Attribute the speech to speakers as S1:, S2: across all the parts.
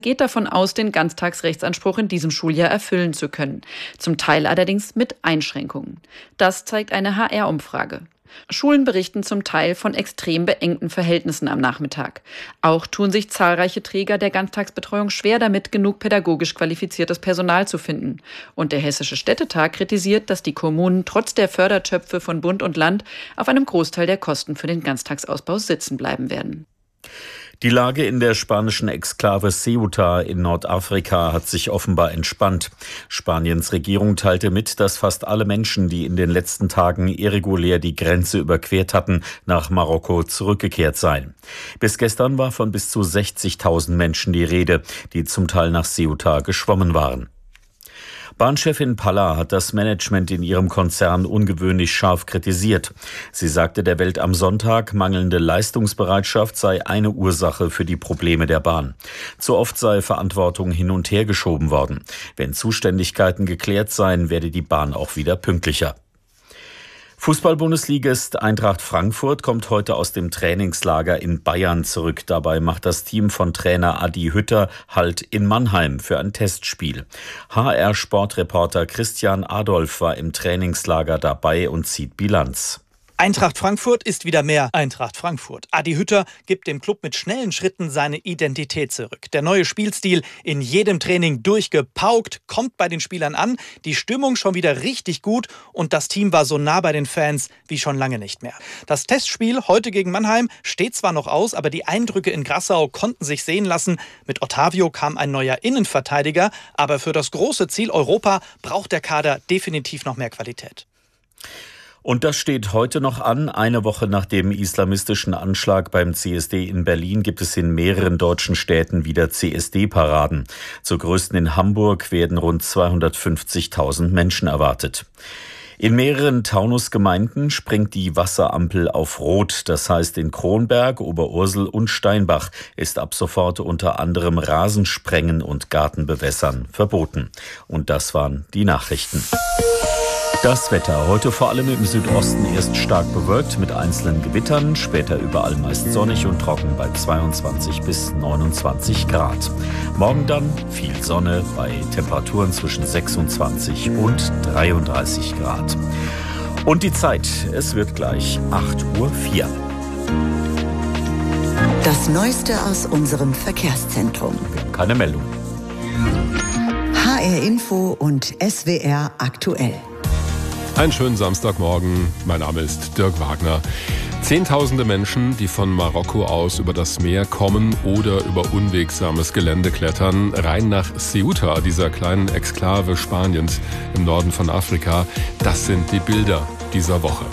S1: geht davon aus, den Ganztagsrechtsanspruch in diesem Schuljahr erfüllen zu können. Zum Teil allerdings mit Einschränkungen. Das zeigt eine HR-Umfrage. Schulen berichten zum Teil von extrem beengten Verhältnissen am Nachmittag. Auch tun sich zahlreiche Träger der Ganztagsbetreuung schwer damit, genug pädagogisch qualifiziertes Personal zu finden. Und der Hessische Städtetag kritisiert, dass die Kommunen trotz der Fördertöpfe von Bund und Land auf einem Großteil der Kosten für den Ganztagsausbau sitzen bleiben werden.
S2: Die Lage in der spanischen Exklave Ceuta in Nordafrika hat sich offenbar entspannt. Spaniens Regierung teilte mit, dass fast alle Menschen, die in den letzten Tagen irregulär die Grenze überquert hatten, nach Marokko zurückgekehrt seien. Bis gestern war von bis zu 60.000 Menschen die Rede, die zum Teil nach Ceuta geschwommen waren. Bahnchefin Palla hat das Management in ihrem Konzern ungewöhnlich scharf kritisiert. Sie sagte der Welt am Sonntag, mangelnde Leistungsbereitschaft sei eine Ursache für die Probleme der Bahn. Zu oft sei Verantwortung hin und her geschoben worden. Wenn Zuständigkeiten geklärt seien, werde die Bahn auch wieder pünktlicher. Fußball-Bundesligist Eintracht Frankfurt kommt heute aus dem Trainingslager in Bayern zurück. Dabei macht das Team von Trainer Adi Hütter Halt in Mannheim für ein Testspiel. HR-Sportreporter Christian Adolf war im Trainingslager dabei und zieht Bilanz.
S3: Eintracht Frankfurt ist wieder mehr Eintracht Frankfurt. Adi Hütter gibt dem Club mit schnellen Schritten seine Identität zurück. Der neue Spielstil in jedem Training durchgepaukt, kommt bei den Spielern an, die Stimmung schon wieder richtig gut und das Team war so nah bei den Fans wie schon lange nicht mehr. Das Testspiel heute gegen Mannheim steht zwar noch aus, aber die Eindrücke in Grassau konnten sich sehen lassen. Mit Ottavio kam ein neuer Innenverteidiger, aber für das große Ziel Europa braucht der Kader definitiv noch mehr Qualität.
S2: Und das steht heute noch an. Eine Woche nach dem islamistischen Anschlag beim CSD in Berlin gibt es in mehreren deutschen Städten wieder CSD-Paraden. Zur größten in Hamburg werden rund 250.000 Menschen erwartet. In mehreren Taunusgemeinden springt die Wasserampel auf Rot. Das heißt, in Kronberg, Oberursel und Steinbach ist ab sofort unter anderem Rasensprengen und Gartenbewässern verboten. Und das waren die Nachrichten. Das Wetter. Heute vor allem im Südosten erst stark bewölkt mit einzelnen Gewittern, später überall meist sonnig und trocken bei 22 bis 29 Grad. Morgen dann viel Sonne bei Temperaturen zwischen 26 und 33 Grad. Und die Zeit, es wird gleich 8:04 Uhr.
S4: Das Neueste aus unserem Verkehrszentrum.
S2: Wir haben keine Meldung.
S4: HR Info und SWR aktuell.
S5: Einen schönen Samstagmorgen. Mein Name ist Dirk Wagner. Zehntausende Menschen, die von Marokko aus über das Meer kommen oder über unwegsames Gelände klettern, rein nach Ceuta, dieser kleinen Exklave Spaniens im Norden von Afrika. Das sind die Bilder dieser Woche.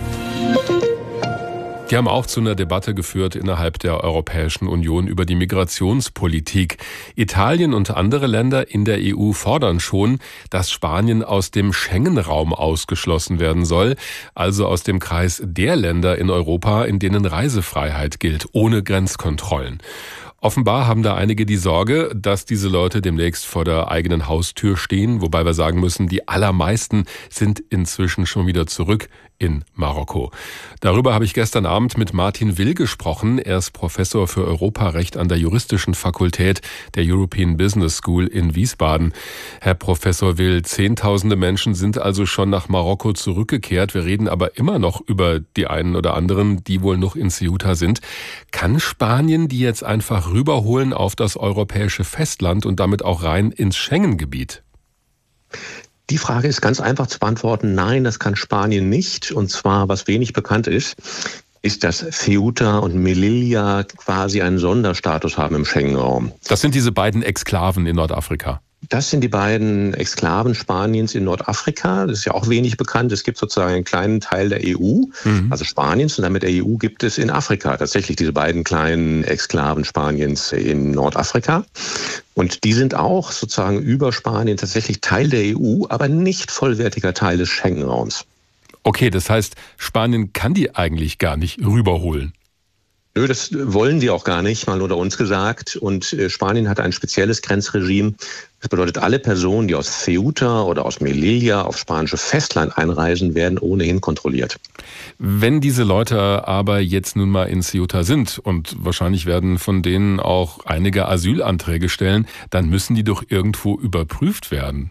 S5: Die haben auch zu einer Debatte geführt innerhalb der Europäischen Union über die Migrationspolitik. Italien und andere Länder in der EU fordern schon, dass Spanien aus dem Schengen-Raum ausgeschlossen werden soll, also aus dem Kreis der Länder in Europa, in denen Reisefreiheit gilt, ohne Grenzkontrollen. Offenbar haben da einige die Sorge, dass diese Leute demnächst vor der eigenen Haustür stehen, wobei wir sagen müssen, die allermeisten sind inzwischen schon wieder zurück in Marokko. Darüber habe ich gestern Abend mit Martin Will gesprochen. Er ist Professor für Europarecht an der Juristischen Fakultät der European Business School in Wiesbaden. Herr Professor Will, Zehntausende Menschen sind also schon nach Marokko zurückgekehrt. Wir reden aber immer noch über die einen oder anderen, die wohl noch in Ceuta sind. Kann Spanien die jetzt einfach rüberholen auf das europäische Festland und damit auch rein ins Schengen-Gebiet?
S6: Die Frage ist ganz einfach zu beantworten. Nein, das kann Spanien nicht. Und zwar, was wenig bekannt ist, dass Ceuta und Melilla quasi einen Sonderstatus haben im Schengen-Raum.
S5: Das sind diese beiden Exklaven in Nordafrika.
S6: Das sind die beiden Exklaven Spaniens in Nordafrika. Das ist ja auch wenig bekannt. Es gibt sozusagen einen kleinen Teil der EU, also Spaniens, und damit der EU gibt es in Afrika tatsächlich diese beiden kleinen Exklaven Spaniens in Nordafrika. Und die sind auch sozusagen über Spanien tatsächlich Teil der EU, aber nicht vollwertiger Teil des Schengen-Raums.
S5: Okay, das heißt, Spanien kann die eigentlich gar nicht rüberholen.
S6: Nö, das wollen die auch gar nicht, mal unter uns gesagt. Und Spanien hat ein spezielles Grenzregime. Das bedeutet, alle Personen, die aus Ceuta oder aus Melilla aufs spanische Festland einreisen, werden ohnehin kontrolliert.
S5: Wenn diese Leute aber jetzt nun mal in Ceuta sind und wahrscheinlich werden von denen auch einige Asylanträge stellen, dann müssen die doch irgendwo überprüft werden.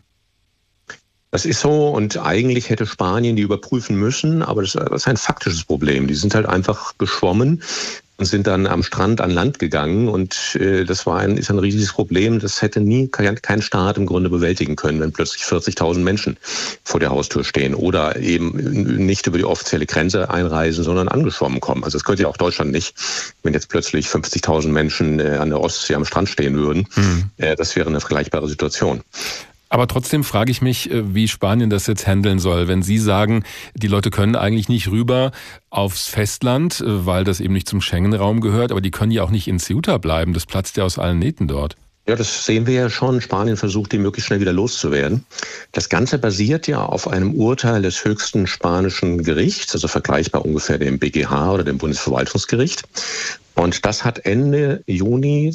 S6: Das ist so und eigentlich hätte Spanien die überprüfen müssen, aber das ist ein faktisches Problem. Die sind halt einfach geschwommen und sind dann am Strand an Land gegangen und das ist ein riesiges Problem. Das hätte kein Staat im Grunde bewältigen können, wenn plötzlich 40.000 Menschen vor der Haustür stehen oder eben nicht über die offizielle Grenze einreisen, sondern angeschwommen kommen. Also das könnte ja auch Deutschland nicht, wenn jetzt plötzlich 50.000 Menschen an der Ostsee am Strand stehen würden. Das wäre eine vergleichbare Situation.
S5: Aber trotzdem frage ich mich, wie Spanien das jetzt handeln soll, wenn Sie sagen, die Leute können eigentlich nicht rüber aufs Festland, weil das eben nicht zum Schengen-Raum gehört, aber die können ja auch nicht in Ceuta bleiben. Das platzt ja aus allen Nähten dort.
S6: Ja, das sehen wir ja schon. Spanien versucht, die möglichst schnell wieder loszuwerden. Das Ganze basiert ja auf einem Urteil des höchsten spanischen Gerichts, also vergleichbar ungefähr dem BGH oder dem Bundesverwaltungsgericht. Und das hat Ende Juni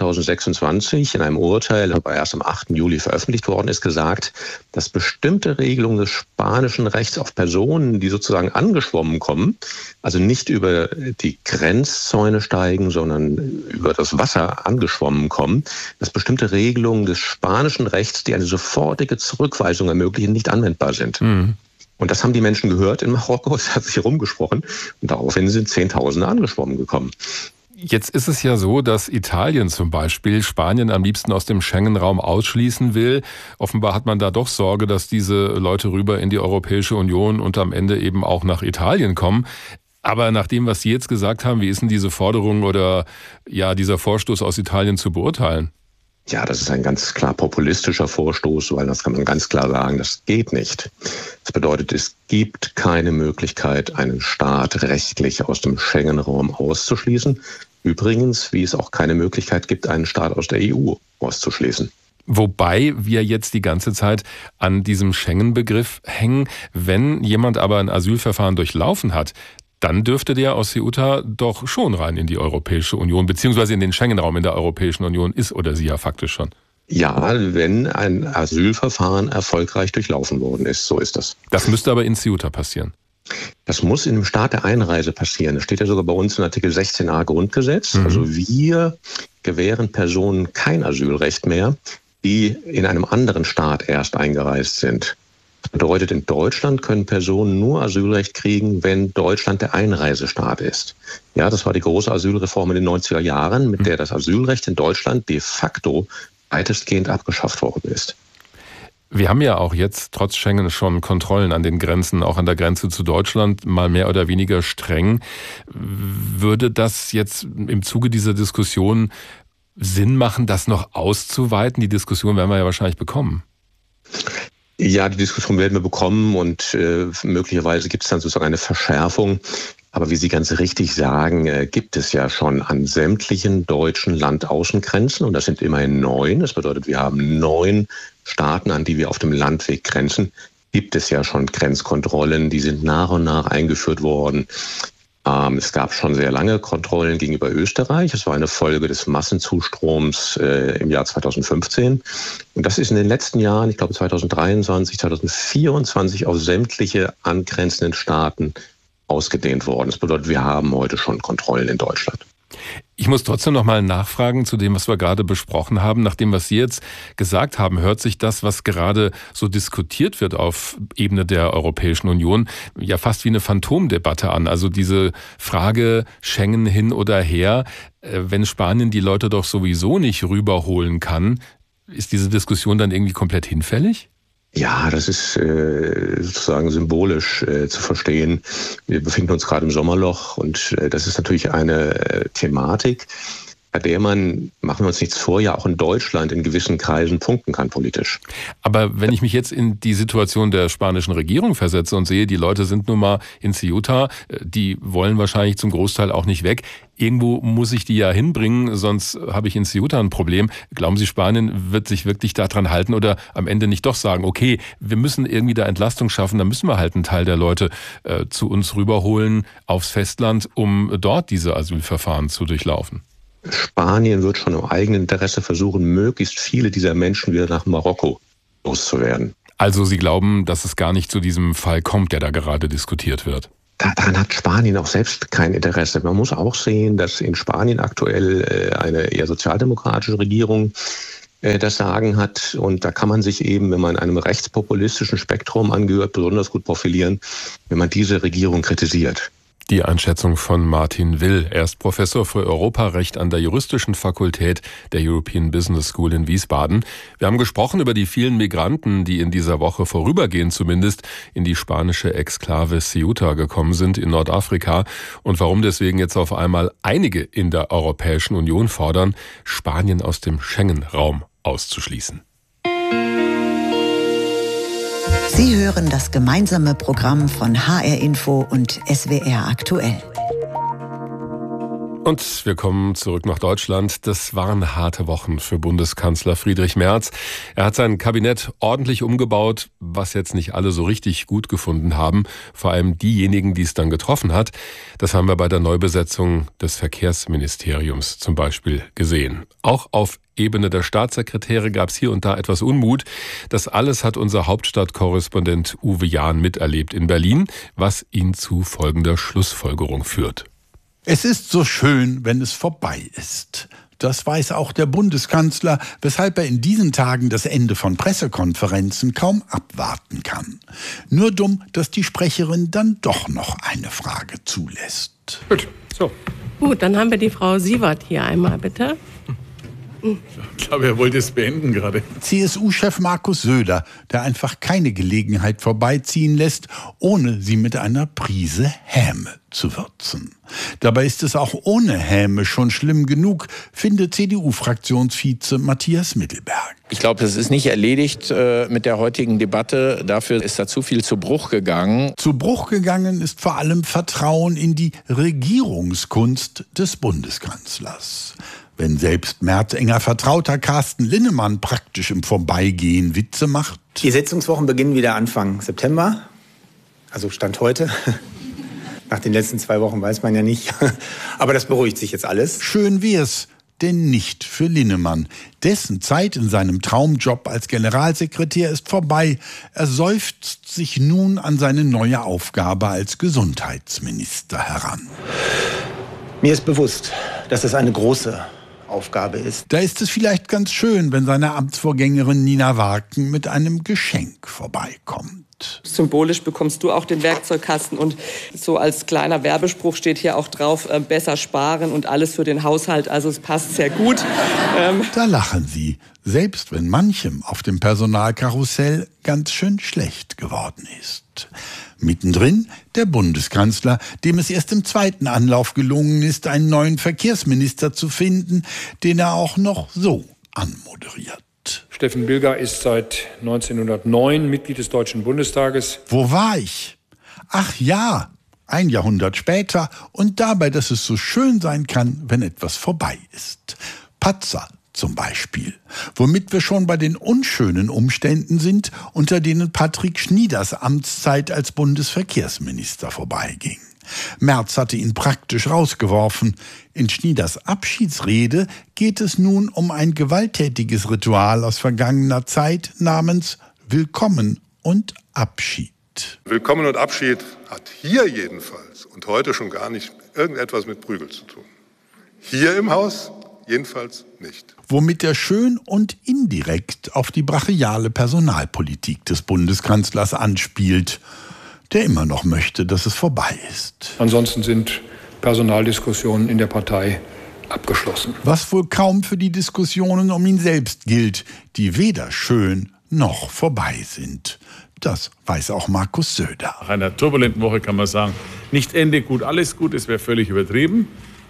S6: 2026 in einem Urteil, das aber erst am 8. Juli veröffentlicht worden ist, gesagt, dass bestimmte Regelungen des spanischen Rechts auf Personen, die sozusagen angeschwommen kommen, also nicht über die Grenzzäune steigen, sondern über das Wasser angeschwommen kommen, dass bestimmte Regelungen des spanischen Rechts, die eine sofortige Zurückweisung ermöglichen, nicht anwendbar sind. Und das haben die Menschen gehört in Marokko, es hat sich herumgesprochen und daraufhin sind Zehntausende angeschwommen gekommen.
S5: Jetzt ist es ja so, dass Italien zum Beispiel Spanien am liebsten aus dem Schengen-Raum ausschließen will. Offenbar hat man da doch Sorge, dass diese Leute rüber in die Europäische Union und am Ende eben auch nach Italien kommen. Aber nach dem, was Sie jetzt gesagt haben, wie ist denn diese Forderung oder ja dieser Vorstoß aus Italien zu beurteilen?
S6: Ja, das ist ein ganz klar populistischer Vorstoß, weil das kann man ganz klar sagen, das geht nicht. Das bedeutet, es gibt keine Möglichkeit, einen Staat rechtlich aus dem Schengen-Raum auszuschließen. Übrigens, wie es auch keine Möglichkeit gibt, einen Staat aus der EU auszuschließen.
S5: Wobei wir jetzt die ganze Zeit an diesem Schengen-Begriff hängen. Wenn jemand aber ein Asylverfahren durchlaufen hat, dann dürfte der aus Ceuta doch schon rein in die Europäische Union, beziehungsweise in den Schengen-Raum in der Europäischen Union ist oder sie ja faktisch schon.
S6: Ja, wenn ein Asylverfahren erfolgreich durchlaufen worden ist, so ist das.
S5: Das müsste aber in Ceuta passieren.
S6: Das muss in dem Staat der Einreise passieren. Das steht ja sogar bei uns in Artikel 16a Grundgesetz. Also wir gewähren Personen kein Asylrecht mehr, die in einem anderen Staat erst eingereist sind. Das bedeutet, in Deutschland können Personen nur Asylrecht kriegen, wenn Deutschland der Einreisestaat ist. Ja, das war die große Asylreform in den 90er Jahren, mit der das Asylrecht in Deutschland de facto weitestgehend abgeschafft worden ist.
S5: Wir haben ja auch jetzt trotz Schengen schon Kontrollen an den Grenzen, auch an der Grenze zu Deutschland, mal mehr oder weniger streng. Würde das jetzt im Zuge dieser Diskussion Sinn machen, das noch auszuweiten? Die Diskussion werden wir ja wahrscheinlich bekommen.
S6: Ja, die Diskussion werden wir bekommen und möglicherweise gibt es dann sozusagen eine Verschärfung. Aber wie Sie ganz richtig sagen, gibt es ja schon an sämtlichen deutschen Landaußengrenzen, und das sind immerhin 9, das bedeutet, wir haben 9 Staaten, an die wir auf dem Landweg grenzen, gibt es ja schon Grenzkontrollen, die sind nach und nach eingeführt worden. Es gab schon sehr lange Kontrollen gegenüber Österreich. Es war eine Folge des Massenzustroms im Jahr 2015. Und das ist in den letzten Jahren, ich glaube 2023, 2024, auf sämtliche angrenzenden Staaten ausgedehnt worden. Das bedeutet, wir haben heute schon Kontrollen in Deutschland.
S5: Ich muss trotzdem noch mal nachfragen zu dem, was wir gerade besprochen haben. Nach dem, was Sie jetzt gesagt haben, hört sich das, was gerade so diskutiert wird auf Ebene der Europäischen Union, ja fast wie eine Phantomdebatte an. Also diese Frage Schengen hin oder her, wenn Spanien die Leute doch sowieso nicht rüberholen kann, ist diese Diskussion dann irgendwie komplett hinfällig?
S6: Ja, das ist sozusagen symbolisch zu verstehen. Wir befinden uns gerade im Sommerloch und das ist natürlich eine Thematik. bei der man, machen wir uns nichts vor, ja auch in Deutschland in gewissen Kreisen punkten kann politisch.
S5: Aber wenn ich mich jetzt in die Situation der spanischen Regierung versetze und sehe, die Leute sind nun mal in Ceuta, die wollen wahrscheinlich zum Großteil auch nicht weg. Irgendwo muss ich die ja hinbringen, sonst habe ich in Ceuta ein Problem. Glauben Sie, Spanien wird sich wirklich daran halten oder am Ende nicht doch sagen, okay, wir müssen irgendwie da Entlastung schaffen, da müssen wir halt einen Teil der Leute zu uns rüberholen aufs Festland, um dort diese Asylverfahren zu durchlaufen?
S6: Spanien wird schon im eigenen Interesse versuchen, möglichst viele dieser Menschen wieder nach Marokko loszuwerden.
S5: Also Sie glauben, dass es gar nicht zu diesem Fall kommt, der da gerade diskutiert wird?
S6: Daran hat Spanien auch selbst kein Interesse. Man muss auch sehen, dass in Spanien aktuell eine eher sozialdemokratische Regierung das Sagen hat. Und da kann man sich eben, wenn man einem rechtspopulistischen Spektrum angehört, besonders gut profilieren, wenn man diese Regierung kritisiert.
S5: Die Einschätzung von Martin Will. Er ist Professor für Europarecht an der Juristischen Fakultät der European Business School in Wiesbaden. Wir haben gesprochen über die vielen Migranten, die in dieser Woche vorübergehend zumindest in die spanische Exklave Ceuta gekommen sind in Nordafrika und warum deswegen jetzt auf einmal einige in der Europäischen Union fordern, Spanien aus dem Schengen-Raum auszuschließen.
S4: Sie hören das gemeinsame Programm von HR Info und SWR aktuell.
S5: Und wir kommen zurück nach Deutschland. Das waren harte Wochen für Bundeskanzler Friedrich Merz. Er hat sein Kabinett ordentlich umgebaut, was jetzt nicht alle so richtig gut gefunden haben. Vor allem diejenigen, die es dann getroffen hat. Das haben wir bei der Neubesetzung des Verkehrsministeriums zum Beispiel gesehen. Auch auf Ebene der Staatssekretäre gab es hier und da etwas Unmut. Das alles hat unser Hauptstadtkorrespondent Uwe Jahn miterlebt in Berlin, was ihn zu folgender Schlussfolgerung führt.
S7: Es ist so schön, wenn es vorbei ist. Das weiß auch der Bundeskanzler, weshalb er in diesen Tagen das Ende von Pressekonferenzen kaum abwarten kann. Nur dumm, dass die Sprecherin dann doch noch eine Frage zulässt.
S8: Gut, so.
S9: Gut, dann haben wir die Frau Siewert hier einmal, bitte.
S8: Ich glaube, er wollte es beenden gerade.
S7: CSU-Chef Markus Söder, der einfach keine Gelegenheit vorbeiziehen lässt, ohne sie mit einer Prise Häme zu würzen. Dabei ist es auch ohne Häme schon schlimm genug, findet CDU-Fraktionsvize Matthias Mittelberg.
S10: Ich glaube, es ist nicht erledigt mit der heutigen Debatte. Dafür ist da zu viel zu Bruch gegangen.
S7: Zu Bruch gegangen ist vor allem Vertrauen in die Regierungskunst des Bundeskanzlers. Wenn selbst Merz enger Vertrauter Carsten Linnemann praktisch im Vorbeigehen Witze macht.
S11: Die Sitzungswochen beginnen wieder Anfang September, also Stand heute. Nach den letzten 2 Wochen weiß man ja nicht. Aber das beruhigt sich jetzt alles.
S7: Schön wär's, denn nicht für Linnemann. Dessen Zeit in seinem Traumjob als Generalsekretär ist vorbei. Er seufzt sich nun an seine neue Aufgabe als Gesundheitsminister heran.
S11: Mir ist bewusst, dass es eine große Aufgabe ist.
S7: Da ist es vielleicht ganz schön, wenn seine Amtsvorgängerin Nina Warken mit einem Geschenk vorbeikommt.
S12: Symbolisch bekommst du auch den Werkzeugkasten und so als kleiner Werbespruch steht hier auch drauf, besser sparen und alles für den Haushalt. Also es passt sehr gut.
S7: Da lachen sie, selbst wenn manchem auf dem Personalkarussell ganz schön schlecht geworden ist. Mittendrin der Bundeskanzler, dem es erst im 2. Anlauf gelungen ist, einen neuen Verkehrsminister zu finden, den er auch noch so anmoderiert.
S8: Steffen Bilger ist seit 1909 Mitglied des Deutschen Bundestages.
S7: Wo war ich? Ach ja, 1 Jahrhundert später und dabei, dass es so schön sein kann, wenn etwas vorbei ist. Patzer zum Beispiel, womit wir schon bei den unschönen Umständen sind, unter denen Patrick Schnieders Amtszeit als Bundesverkehrsminister vorbeiging. Merz hatte ihn praktisch rausgeworfen. In Schnieders Abschiedsrede geht es nun um ein gewalttätiges Ritual aus vergangener Zeit namens Willkommen und Abschied.
S13: Willkommen und Abschied hat hier jedenfalls und heute schon gar nicht irgendetwas mit Prügel zu tun. Hier im Haus jedenfalls nicht.
S7: Womit er schön und indirekt auf die brachiale Personalpolitik des Bundeskanzlers anspielt, der immer noch möchte, dass es vorbei ist.
S8: Ansonsten sind Personaldiskussionen in der Partei abgeschlossen.
S7: Was wohl kaum für die Diskussionen um ihn selbst gilt, die weder schön noch vorbei sind. Das weiß auch Markus Söder.
S14: Nach einer turbulenten Woche kann man sagen, nicht Ende gut, alles gut, es wäre völlig übertrieben.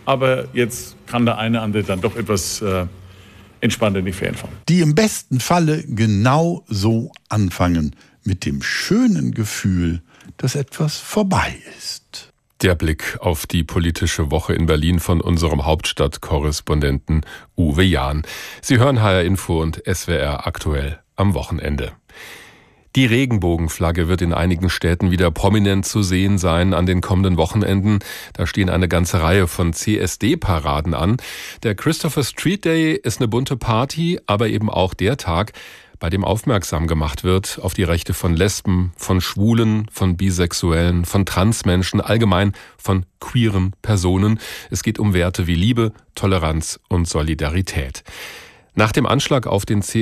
S14: aber jetzt kann der eine andere dann doch etwas entspannter in die Ferien fahren.
S7: Die im besten Falle genau so anfangen, mit dem schönen Gefühl, dass etwas vorbei ist.
S5: Der Blick auf die politische Woche in Berlin von unserem Hauptstadtkorrespondenten Uwe Jahn. Sie hören HR Info und SWR aktuell am Wochenende. Die Regenbogenflagge wird in einigen Städten wieder prominent zu sehen sein an den kommenden Wochenenden. Da stehen eine ganze Reihe von CSD-Paraden an. Der Christopher Street Day ist eine bunte Party, aber eben auch der Tag, bei dem aufmerksam gemacht wird auf die Rechte von Lesben, von Schwulen, von Bisexuellen, von Transmenschen, allgemein von queeren Personen. Es geht um Werte wie Liebe, Toleranz und Solidarität. Nach dem Anschlag auf den